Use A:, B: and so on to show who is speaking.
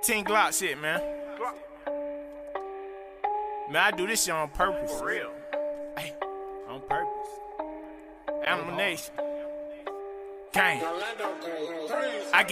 A: 10 Glock shit, man. Man, I do this shit on purpose.
B: For real.
A: Hey, on purpose. Animal Nation. Gang. I get